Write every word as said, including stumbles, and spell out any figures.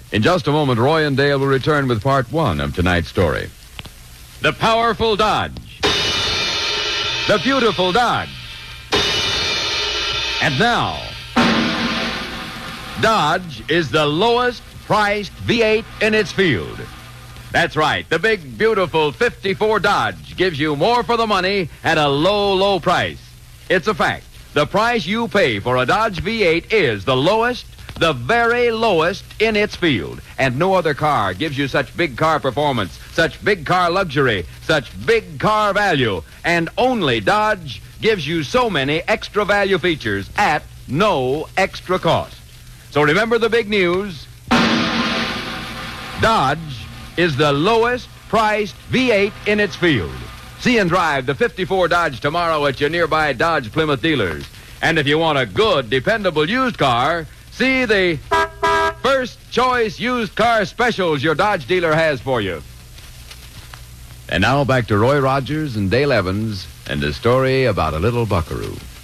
In just a moment, Roy and Dale will return with part one of tonight's story. The powerful Dodge. The beautiful Dodge. And now, Dodge is the lowest priced V eight in its field. That's right. The big, beautiful fifty-four Dodge gives you more for the money at a low, low price. It's a fact. The price you pay for a Dodge V eight is the lowest, the very lowest in its field. And no other car gives you such big car performance, such big car luxury, such big car value. And only Dodge gives you so many extra value features at no extra cost. So remember the big news. Dodge is the lowest priced V eight in its field. See and drive the fifty-four Dodge tomorrow at your nearby Dodge Plymouth dealers. And if you want a good, dependable used car, see the first choice used car specials your Dodge dealer has for you. And now back to Roy Rogers and Dale Evans and a story about a little buckaroo.